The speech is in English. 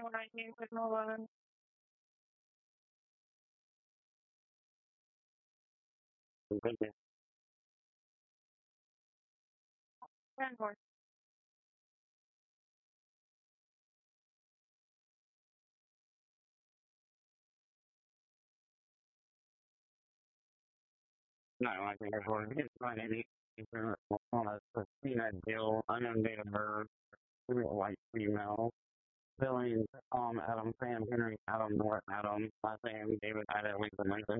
No, I think it's what it is. I need to on a Christina Gill, unknown date of birth, white female. Billings, Adam, Sam, Henry, Adam, North, Adam, last name, David, Ida, Lincoln, Lincoln.